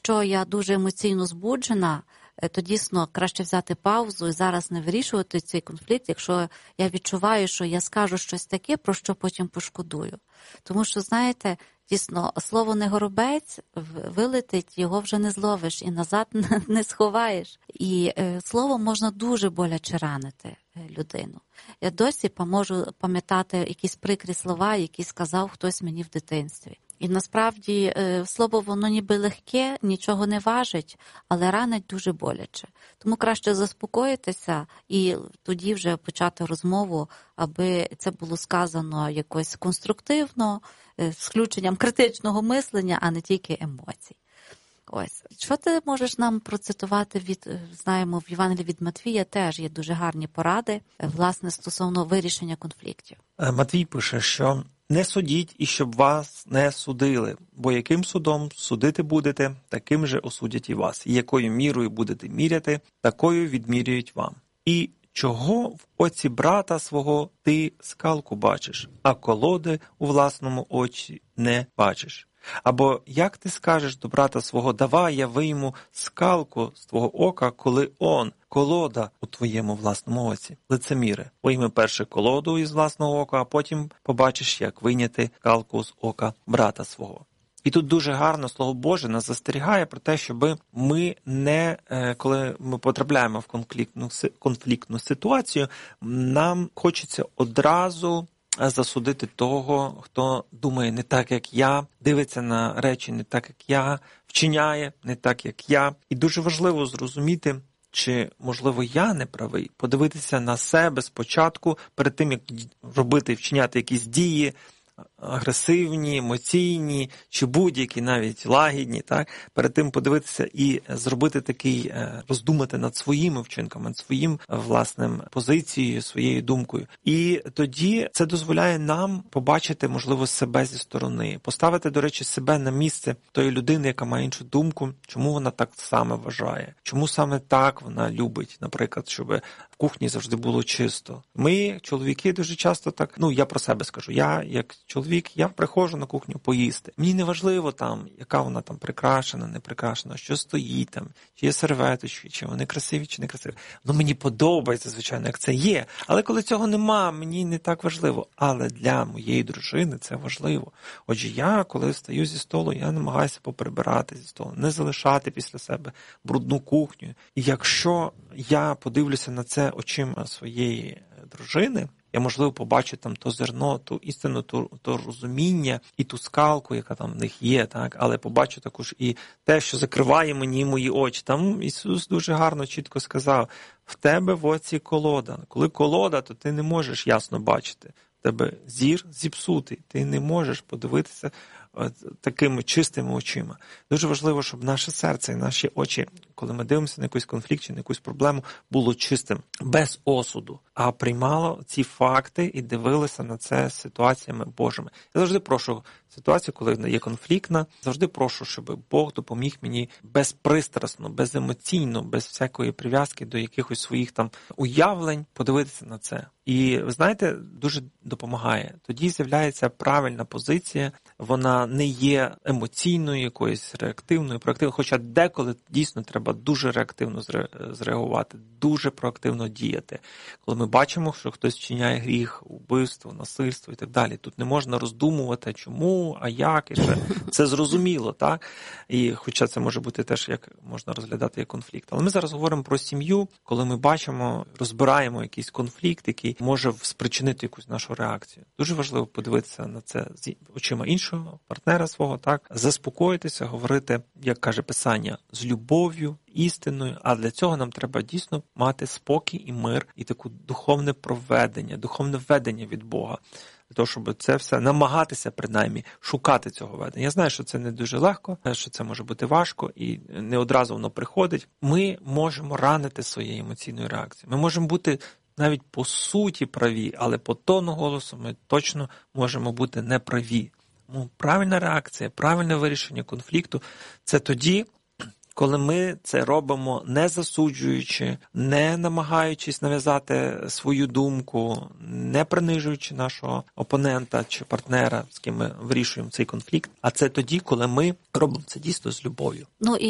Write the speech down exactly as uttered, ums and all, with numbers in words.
якщо я дуже емоційно збуджена, то дійсно краще взяти паузу і зараз не вирішувати цей конфлікт, якщо я відчуваю, що я скажу щось таке, про що потім пошкодую. Тому що, знаєте, дійсно, слово не горобець, вилетить, його вже не зловиш і назад не сховаєш. І е, слово можна дуже боляче ранити людину. Я досі можу пам'ятати якісь прикрі слова, які сказав хтось мені в дитинстві. І насправді слово воно ніби легке, нічого не важить, але ранить дуже боляче. Тому краще заспокоїтися і тоді вже почати розмову, аби це було сказано якось конструктивно, з включенням критичного мислення, а не тільки емоцій. Ось. Що ти можеш нам процитувати від, знаємо, в Євангелії від Матвія теж є дуже гарні поради, власне, стосовно вирішення конфліктів. Матвій пише, що «Не судіть, і щоб вас не судили, бо яким судом судити будете, таким же осудять і вас. І якою мірою будете міряти, такою відмірюють вам. І чого в оці брата свого ти скалку бачиш, а колоди у власному очі не бачиш? Або як ти скажеш до брата свого, давай я вийму скалку з твого ока, коли он, колода у твоєму власному оці? Лицеміре, вийми перше колоду із власного ока, а потім побачиш, як вийняти скалку з ока брата свого». І тут дуже гарно Слово Боже нас застерігає про те, щоб ми не, коли ми потрапляємо в конфліктну, конфліктну ситуацію, нам хочеться одразу засудити того, хто думає не так, як я, дивиться на речі не так, як я, вчиняє не так, як я. І дуже важливо зрозуміти, чи, можливо, я не правий, подивитися на себе спочатку, перед тим, як робити, вчиняти якісь дії, агресивні, емоційні, чи будь-які навіть лагідні, так? Перед тим подивитися і зробити такий, роздумати над своїми вчинками, над своїм власним позицією, своєю думкою. І тоді це дозволяє нам побачити, можливо, себе зі сторони, поставити, до речі, себе на місце тої людини, яка має іншу думку, чому вона так саме вважає, чому саме так вона любить, наприклад, щоб в кухні завжди було чисто. Ми, чоловіки, дуже часто так, ну, я про себе скажу, я, як чоловік, я приходжу на кухню поїсти. Мені не важливо там, яка вона там прикрашена, не прикрашена, що стоїть там, чи є серветочки, чи вони красиві, чи не красиві. Ну, мені подобається, звичайно, як це є. Але коли цього нема, мені не так важливо. Але для моєї дружини це важливо. Отже, я, коли встаю зі столу, я намагаюся поприбирати зі столу, не залишати після себе брудну кухню. І якщо я подивлюся на це очима своєї дружини, я, можливо, побачу там то зерно, ту істину, ту, то розуміння і ту скалку, яка там в них є, так? Але побачу також і те, що закриває мені мої очі. Там Ісус дуже гарно, чітко сказав, в тебе в оці колода. Коли колода, то ти не можеш ясно бачити. В тебе зір зіпсутий, ти не можеш подивитися такими чистими очима. Дуже важливо, щоб наше серце і наші очі, коли ми дивимося на якийсь конфлікт чи на якусь проблему, було чистим, без осуду, а приймало ці факти і дивилося на це ситуаціями Божими. Я завжди прошу ситуацію, коли є конфліктна, завжди прошу, щоб Бог допоміг мені безпристрасно, беземоційно, без всякої прив'язки до якихось своїх там уявлень подивитися на це. І, ви знаєте, дуже допомагає. Тоді з'являється правильна позиція, вона не є емоційною, якоюсь реактивною, проактивною, хоча деколи дійсно треба дуже реактивно зреагувати, дуже проактивно діяти. Коли ми бачимо, що хтось вчиняє гріх, вбивство, насильство і так далі, тут не можна роздумувати, чому, а як, і ще. Це зрозуміло, так? І хоча це може бути теж, як можна розглядати як конфлікт. Але ми зараз говоримо про сім'ю, коли ми бачимо, розбираємо якийсь конфлікт, який може спричинити якусь нашу реакцію. Дуже важливо подивитися на це з очима іншого партнера свого, так, заспокоїтися, говорити, як каже Писання, з любов'ю, істинною, а для цього нам треба дійсно мати спокій і мир, і таке духовне проведення, духовне ведення від Бога. Для того, щоб це все, намагатися, принаймні, шукати цього ведення. Я знаю, що це не дуже легко, що це може бути важко, і не одразу воно приходить. Ми можемо ранити своєю емоційною реакцією. Ми можемо бути навіть по суті праві, але по тону голосу ми точно можемо бути неправі. Тому правильна реакція, правильне вирішення конфлікту – це тоді, коли ми це робимо не засуджуючи, не намагаючись нав'язати свою думку, не принижуючи нашого опонента чи партнера, з ким ми вирішуємо цей конфлікт, а це тоді, коли ми робимо це дійсно з любов'ю. Ну, і